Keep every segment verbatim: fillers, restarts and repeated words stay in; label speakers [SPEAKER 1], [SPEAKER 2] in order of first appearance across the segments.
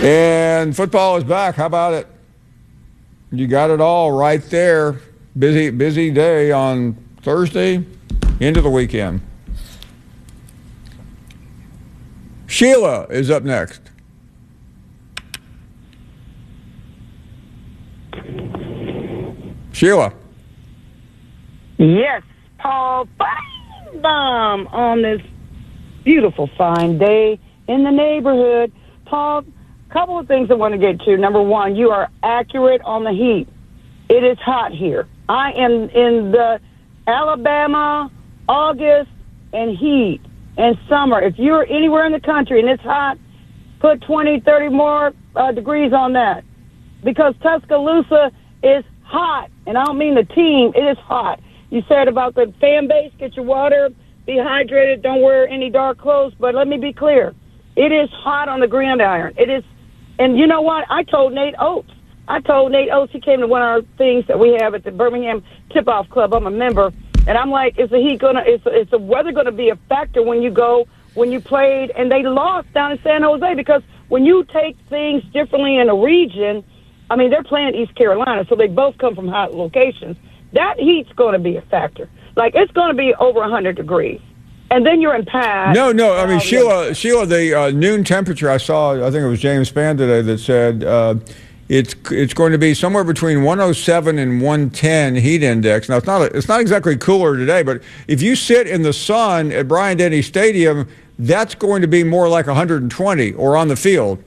[SPEAKER 1] And football is back. How about it? You got it all right there. Busy, busy day on Thursday into the weekend. Sheila is up next. Sheila.
[SPEAKER 2] Yes, Paul Feinbaum on this beautiful fine day in the neighborhood. Paul, a couple of things I want to get to. Number one, you are accurate on the heat. It is hot here. I am in the Alabama, August, and heat and summer. If you're anywhere in the country and it's hot, put twenty, thirty more uh, degrees on that. Because Tuscaloosa is hot, and I don't mean the team. It is hot. You said about the fan base, get your water, be hydrated, don't wear any dark clothes. But let me be clear. It is hot on the gridiron. It is, and you know what? I told Nate Oates. I told Nate Oates, he came to one of our things that we have at the Birmingham Tip-Off Club. I'm a member. And I'm like, is the heat going to, is, is the weather going to be a factor when you go, when you played, and they lost down in San Jose? Because when you take things differently in a region, I mean, they're playing East Carolina, so they both come from hot locations. That heat's going to be a factor. Like, it's going to be over one hundred degrees. And then you're in Pat.
[SPEAKER 1] No, no, I mean, um, Sheila, Sheila, the uh, noon temperature, I saw, I think it was James Spann today that said uh, it's it's going to be somewhere between one oh seven and one ten heat index. Now, it's not, a, it's not exactly cooler today, but if you sit in the sun at Bryant-Denny Stadium, that's going to be more like one hundred twenty or on the field.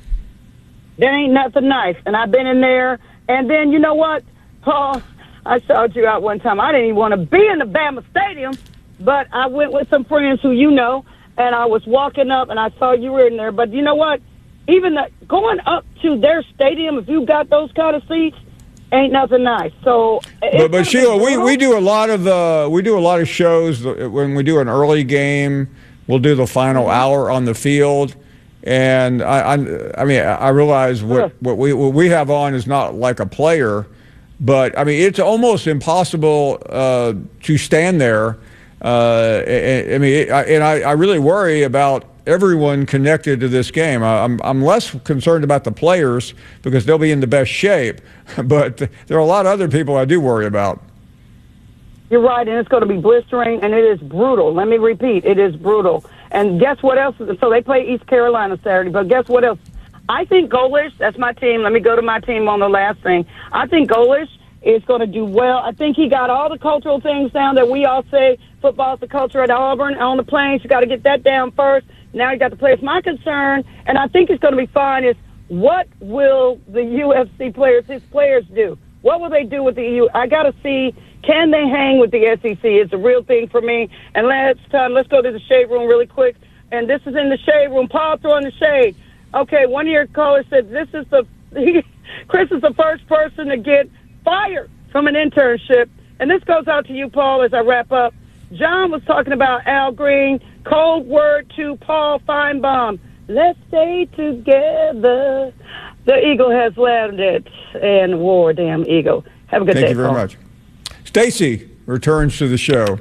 [SPEAKER 2] There ain't nothing nice. And I've been in there. And then, you know what, Paul, I shouted you out one time. I didn't even want to be in the Bama Stadium, but I went with some friends who you know, and I was walking up, and I saw you were in there. But you know what? Even the, going up to their stadium, if you got those kind of seats, ain't nothing nice. So,
[SPEAKER 1] but, but Sheila, we, we do a lot of the we do a lot of shows when we do an early game. We'll do the final hour on the field. And I, I, I mean, I realize what, what we what we have on is not like a player, but I mean, it's almost impossible uh, to stand there. Uh, I, I mean, it, I, and I, I really worry about everyone connected to this game. I, I'm I'm less concerned about the players because they'll be in the best shape, but there are a lot of other people I do worry about.
[SPEAKER 2] You're right, and it's going to be blistering, and it is brutal. Let me repeat, it is brutal. And guess what else? So they play East Carolina Saturday, but guess what else? I think Golish, that's my team. Let me go to my team on the last thing. I think Golish is going to do well. I think he got all the cultural things down that we all say football's the culture at Auburn. On the Plains, you got to get that down first. Now you got the players. My concern, and I think it's going to be fine, is what will the U F C players, his players, do? What will they do with the E U? I got to see, can they hang with the S E C? It's a real thing for me. And last time, let's go to the shade room really quick. And this is in the shade room. Paul throwing the shade. Okay, one of your callers said this is the he, Chris is the first person to get fired from an internship. And this goes out to you, Paul, as I wrap up. John was talking about Al Green. Cold word to Paul Feinbaum. Let's stay together. The eagle has landed, and war, damn eagle. Have a good
[SPEAKER 1] Thank
[SPEAKER 2] day,
[SPEAKER 1] you very
[SPEAKER 2] Paul.
[SPEAKER 1] much. Stacy returns to the show.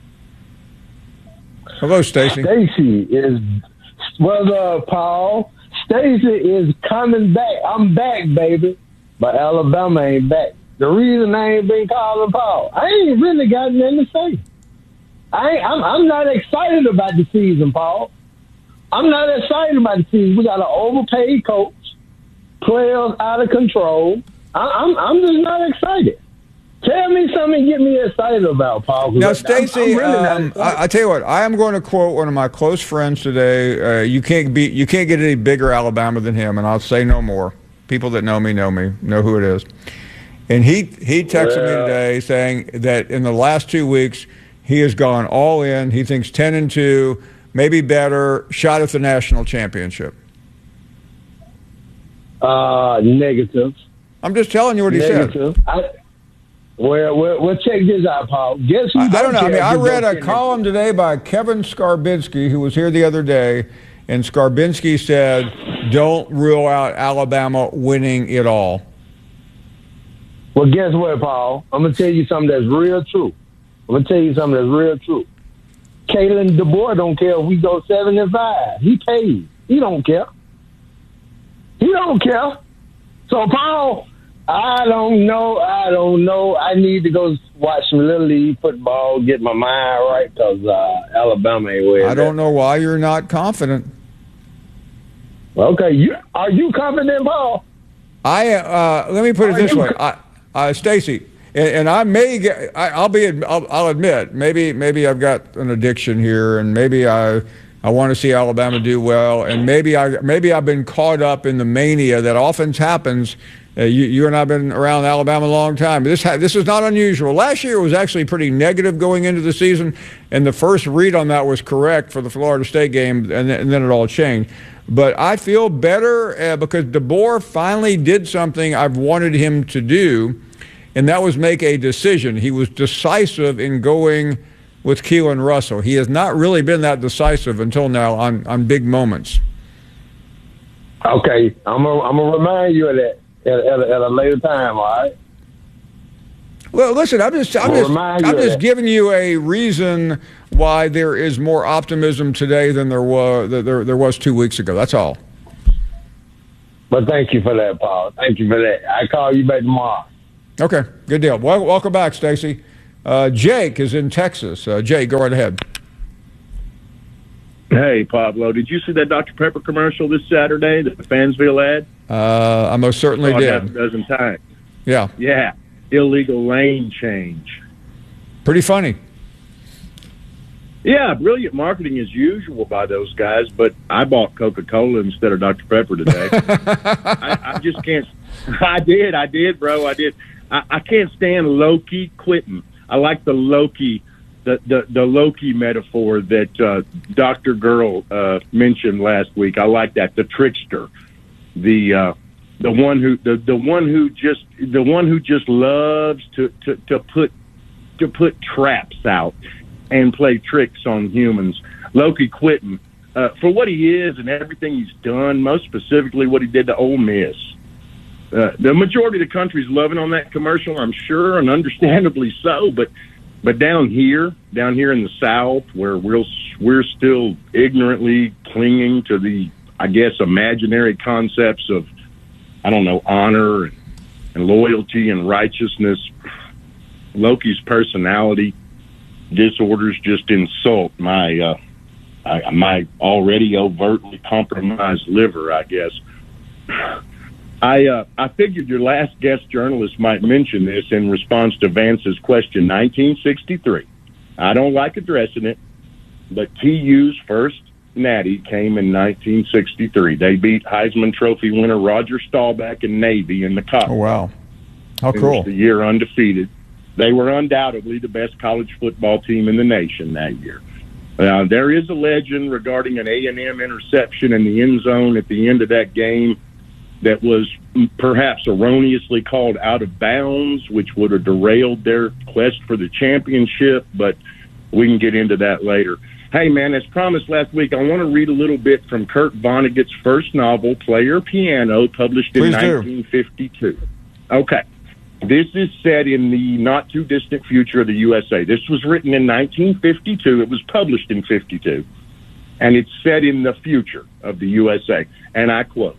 [SPEAKER 1] Hello, Stacy.
[SPEAKER 3] Stacy is, what's up, Paul? Stacy is coming back. I'm back, baby. But Alabama ain't back. The reason I ain't been calling Paul, I ain't really got nothing to say. I ain't, I'm, I'm not excited about the season, Paul. I'm not excited about the season. We got an overpaid coach, players out of control. I, I'm, I'm just not excited. Tell me something to get me excited about, Paul.
[SPEAKER 1] Now, Stacy, really um, I, I tell you what, I am going to quote one of my close friends today. Uh, you can't be, you can't get any bigger Alabama than him, and I'll say no more. People that know me know me, know who it is. And he he texted yeah. me today saying that in the last two weeks he has gone all in. He thinks ten and two, maybe better, shot at the national championship.
[SPEAKER 3] Uh, negative.
[SPEAKER 1] I'm just telling you what he
[SPEAKER 3] negative.
[SPEAKER 1] said.
[SPEAKER 3] I, Well, well, well, check this out, Paul. Guess who
[SPEAKER 1] I, I don't know. I mean, I read a column
[SPEAKER 3] it.
[SPEAKER 1] today by Kevin Skarbinski, who was here the other day, and Skarbinski said, don't rule out Alabama winning it all.
[SPEAKER 3] Well, guess what, Paul? I'm going to tell you something that's real true. I'm going to tell you something that's real true. Kalen DeBoer don't care if we go seven and five. He pays. He don't care. He don't care. So, Paul, I don't know. I don't know. I need to go watch some Little League football, get my mind right, because uh, Alabama ain't where
[SPEAKER 1] I don't know why you're not confident.
[SPEAKER 3] Okay, you are you confident, Paul?
[SPEAKER 1] I uh, let me put it
[SPEAKER 3] Are
[SPEAKER 1] this
[SPEAKER 3] you
[SPEAKER 1] way, I, uh, Stacy, and, and I may get. I, I'll be. I'll, I'll admit, maybe maybe I've got an addiction here, and maybe I I want to see Alabama do well, and maybe I maybe I've been caught up in the mania that often happens. Uh, you, you and I have been around Alabama a long time. This ha- this is not unusual. Last year was actually pretty negative going into the season, and the first read on that was correct for the Florida State game, and, th- and then it all changed. But I feel better uh, because DeBoer finally did something I've wanted him to do, and that was make a decision. He was decisive in going with Keelan Russell. He has not really been that decisive until now on, on big moments.
[SPEAKER 3] Okay, I'm gonna I'm gonna remind you of that at, at, a, at a later time. All right.
[SPEAKER 1] Well, listen, I'm just I'm
[SPEAKER 3] We'll
[SPEAKER 1] just
[SPEAKER 3] remind you
[SPEAKER 1] I'm
[SPEAKER 3] of
[SPEAKER 1] just
[SPEAKER 3] that.
[SPEAKER 1] giving you a reason why there is more optimism today than there was there there was two weeks ago. That's all.
[SPEAKER 3] But thank you for that, Paul. Thank you for that. I call you back tomorrow.
[SPEAKER 1] Okay, good deal. Well, welcome back, Stacy. Uh, Jake is in Texas. Uh, Jake, go right ahead.
[SPEAKER 4] Hey, Pablo, did you see that Doctor Pepper commercial this Saturday, the Fansville ad?
[SPEAKER 1] Uh, I most certainly
[SPEAKER 4] Saw it half a
[SPEAKER 1] did.
[SPEAKER 4] dozen times.
[SPEAKER 1] Yeah,
[SPEAKER 4] Yeah, illegal lane change.
[SPEAKER 1] pretty funny.
[SPEAKER 4] Yeah, brilliant marketing as usual by those guys, but I bought Coca-Cola instead of Doctor Pepper today. I, I just can't. I did, I did, bro, I did. I, I can't stand Loki quitting. I like the Loki, the the, the Loki metaphor that uh, Doctor Girl uh, mentioned last week. I like that. The trickster, the uh, the one who the, the one who just the one who just loves to, to, to put to put traps out and play tricks on humans. Loki Quitten, uh, for what he is and everything he's done, most specifically what he did to Ole Miss. Uh, the majority of the country's loving on that commercial, I'm sure, and understandably so. But but down here, down here in the South, where we're we're still ignorantly clinging to the, I guess, imaginary concepts of, I don't know, honor and, and loyalty and righteousness, Loki's personality disorders just insult my uh, I, my already overtly compromised liver, I guess. I uh, I figured your last guest journalist might mention this in response to Vance's question, nineteen sixty-three. I don't like addressing it, but T U's first natty came in nineteen sixty-three. They beat Heisman Trophy winner Roger Staubach and Navy in the Cup.
[SPEAKER 1] Oh wow, how
[SPEAKER 4] Finished
[SPEAKER 1] cool!
[SPEAKER 4] the year undefeated. They were undoubtedly the best college football team in the nation that year. Uh, there is a legend regarding an A and M interception in the end zone at the end of that game that was perhaps erroneously called out of bounds, which would have derailed their quest for the championship, but we can get into that later. Hey, man, as promised last week, I want to read a little bit from Kurt Vonnegut's first novel, Player Piano, published in
[SPEAKER 1] Please do.
[SPEAKER 4] nineteen fifty-two. Okay. This is set in the not-too-distant future of the U S A. This was written in nineteen fifty-two. It was published in fifty-two. And it's set in the future of the U S A. And I quote,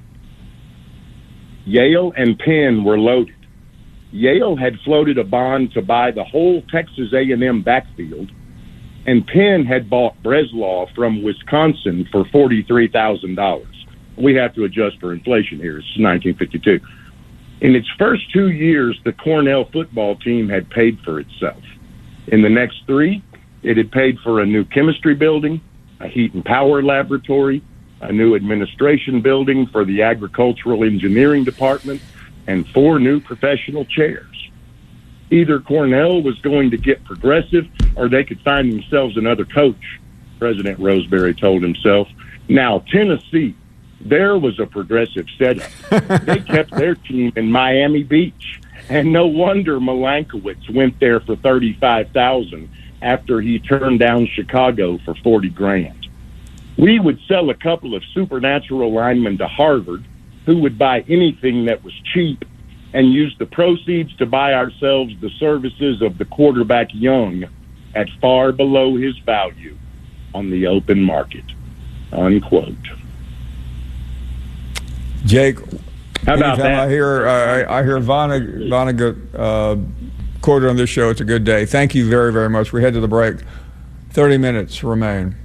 [SPEAKER 4] Yale and Penn were loaded. Yale had floated a bond to buy the whole Texas A and M backfield, and Penn had bought Breslaw from Wisconsin for forty-three thousand dollars. We have to adjust for inflation here. It's nineteen fifty-two. In its first two years, the Cornell football team had paid for itself. In the next three, it had paid for a new chemistry building, a heat and power laboratory, a new administration building for the agricultural engineering department, and four new professional chairs. Either Cornell was going to get progressive or they could find themselves another coach, President Roseberry told himself. Now, Tennessee, there was a progressive setup. They kept their team in Miami Beach, and no wonder Milankowitz went there for thirty-five thousand dollars after he turned down Chicago for forty grand. We would sell a couple of supernatural linemen to Harvard who would buy anything that was cheap and use the proceeds to buy ourselves the services of the quarterback Young at far below his value on the open market. Unquote.
[SPEAKER 1] Jake,
[SPEAKER 4] How about
[SPEAKER 1] anytime
[SPEAKER 4] that?
[SPEAKER 1] I hear, uh, I hear Vonnegut, Vonnegut uh, quoted on this show, it's a good day. Thank you very, very much. We head to the break. thirty minutes remain.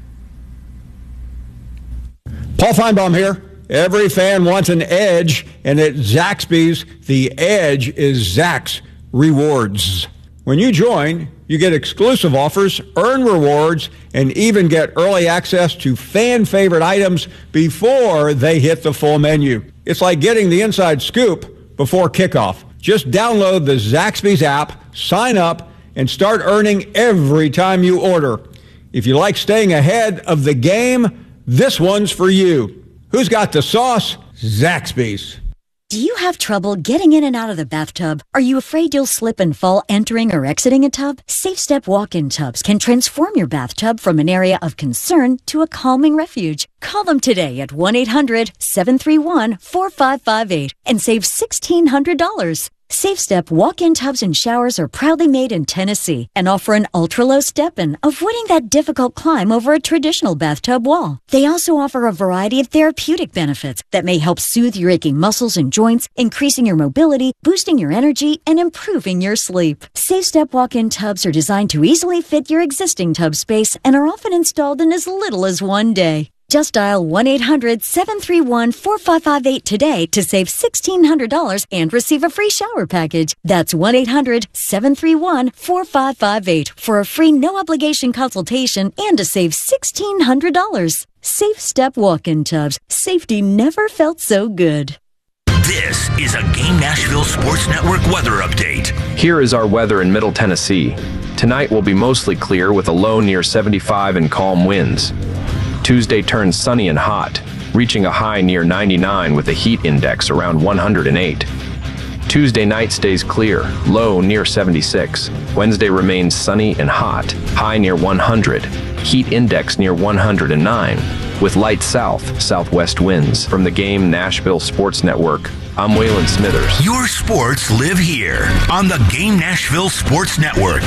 [SPEAKER 1] Paul Feinbaum here. Every fan wants an edge, and at Zaxby's, the edge is Zax Rewards. When you join, you get exclusive offers, earn rewards, and even get early access to fan-favorite items before they hit the full menu. It's like getting the inside scoop before kickoff. Just download the Zaxby's app, sign up, and start earning every time you order. If you like staying ahead of the game, this one's for you. Who's got the sauce? Zaxby's.
[SPEAKER 5] Do you have trouble getting in and out of the bathtub? Are you afraid you'll slip and fall entering or exiting a tub? SafeStep walk-in tubs can transform your bathtub from an area of concern to a calming refuge. Call them today at one eight hundred seven three one four five five eight and save sixteen hundred dollars. SafeStep walk-in tubs and showers are proudly made in Tennessee and offer an ultra-low step-in, avoiding that difficult climb over a traditional bathtub wall. They also offer a variety of therapeutic benefits that may help soothe your aching muscles and joints, increasing your mobility, boosting your energy, and improving your sleep. SafeStep walk-in tubs are designed to easily fit your existing tub space and are often installed in as little as one day. Just dial one eight hundred seven three one four five five eight today to save sixteen hundred dollars and receive a free shower package. That's one eight hundred seven three one four five five eight for a free no-obligation consultation and to save sixteen hundred dollars. Safe Step walk-in tubs. Safety never felt so good.
[SPEAKER 6] This is a Game Nashville Sports Network weather update.
[SPEAKER 7] Here is our weather in Middle Tennessee. Tonight will be mostly clear with a low near seventy-five and calm winds. Tuesday turns sunny and hot, reaching a high near ninety-nine with a heat index around one hundred eight. Tuesday night stays clear, low near seventy-six. Wednesday remains sunny and hot, high near one hundred, heat index near one hundred nine, with light south-southwest winds. From the Game Nashville Sports Network, I'm Waylon Smithers.
[SPEAKER 6] Your sports live here on the Game Nashville Sports Network.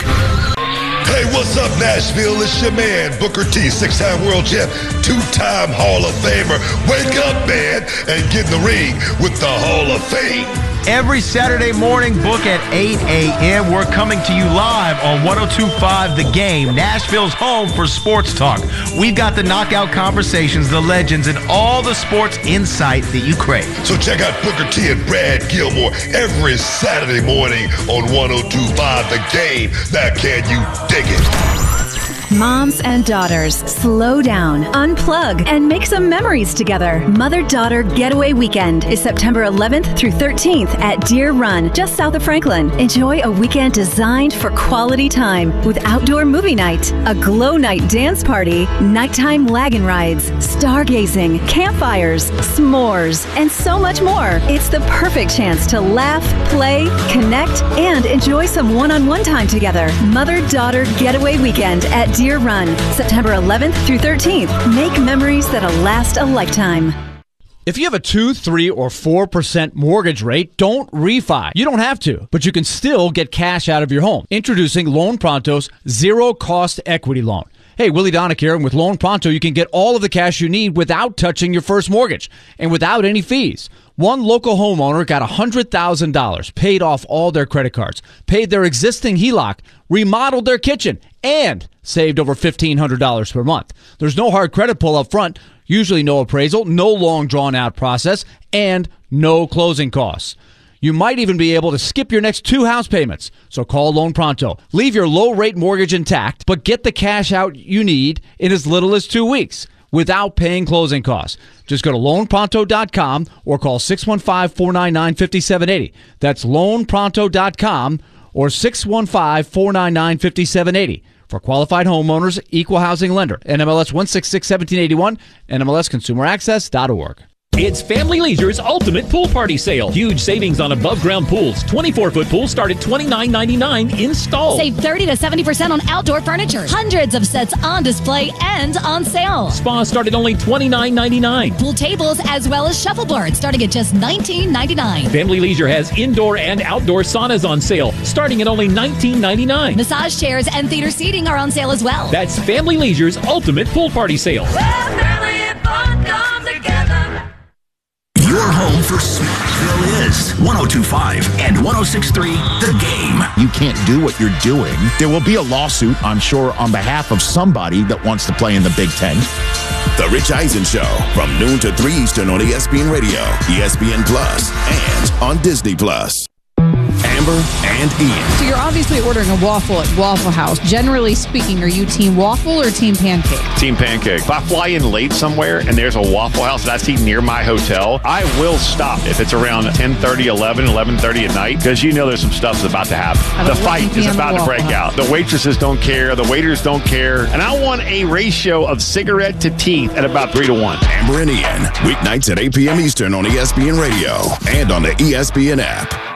[SPEAKER 8] Hey, what's up, Nashville? It's your man, Booker T, six-time world champ, two-time Hall of Famer. Wake up, man, and get in the ring with the Hall of Fame.
[SPEAKER 9] Every Saturday morning, book at eight a.m. We're coming to you live on one oh two point five The Game, Nashville's home for sports talk. We've got the knockout conversations, the legends, and all the sports insight that you crave.
[SPEAKER 8] So check out Booker T and Brad Gilmore every Saturday morning on one oh two point five The Game. Now, can you dig it?
[SPEAKER 10] Moms and daughters, slow down, unplug, and make some memories together. Mother-Daughter Getaway Weekend is September eleventh through thirteenth at Deer Run, just south of Franklin. Enjoy a weekend designed for quality time with outdoor movie night, a glow night dance party, nighttime wagon rides, stargazing, campfires, s'mores, and so much more. It's the perfect chance to laugh, play, connect, and enjoy some one-on-one time together. Mother-Daughter Getaway Weekend at Deer Deer Run, September eleventh through thirteenth. Make memories that'll last a lifetime.
[SPEAKER 11] If you have a two, three, or four percent mortgage rate, don't refi. You don't have to, but you can still get cash out of your home. Introducing Loan Pronto's zero-cost equity loan. Hey, Willie Donick here, and with Loan Pronto, you can get all of the cash you need without touching your first mortgage and without any fees. One local homeowner got one hundred thousand dollars, paid off all their credit cards, paid their existing H E L O C, remodeled their kitchen, and saved over fifteen hundred dollars per month. There's no hard credit pull up front, usually no appraisal, no long drawn-out process, and no closing costs. You might even be able to skip your next two house payments. So call Loan Pronto. Leave your low-rate mortgage intact, but get the cash out you need in as little as two weeks without paying closing costs. Just go to loan pronto dot com or call six one five, four nine nine, five seven eight zero. That's loan pronto dot com or six one five, four nine nine, five seven eight zero. For qualified homeowners, equal housing lender. N M L S one six six, one seven eight one, N M L S consumer access dot org.
[SPEAKER 12] It's Family Leisure's Ultimate Pool Party Sale. Huge savings on above-ground pools. twenty-four foot pools start at twenty-nine ninety-nine installed.
[SPEAKER 13] Save thirty to seventy percent on outdoor furniture. Hundreds of sets on display and on sale.
[SPEAKER 12] Spas start at only twenty-nine ninety-nine.
[SPEAKER 13] Pool tables as well as shuffleboards starting at just nineteen ninety-nine.
[SPEAKER 12] Family Leisure has indoor and outdoor saunas on sale starting at only nineteen ninety-nine.
[SPEAKER 13] Massage chairs and theater seating are on sale as well.
[SPEAKER 12] That's Family Leisure's Ultimate Pool Party Sale.
[SPEAKER 6] Your home for for Smashville is one oh two point five and one oh six point three The Game.
[SPEAKER 14] You can't do what you're doing. There will be a lawsuit, I'm sure, on behalf of somebody that wants to play in the Big Ten.
[SPEAKER 15] The Rich Eisen Show from noon to three Eastern on E S P N Radio, E S P N Plus, and on Disney Plus. Amber and Ian.
[SPEAKER 16] So you're obviously ordering a waffle at Waffle House. Generally speaking, are you team waffle or team pancake?
[SPEAKER 17] Team pancake. If I fly in late somewhere and there's a Waffle House that I see near my hotel, I will stop if it's around ten thirty, eleven, eleven thirty at night, because you know there's some stuff that's about to happen. The fight is about to break out. The waitresses don't care. The waiters don't care. And I want a ratio of cigarette to teeth at about three to one.
[SPEAKER 15] Amber and Ian, weeknights at eight p.m. Eastern on E S P N Radio and on the E S P N app.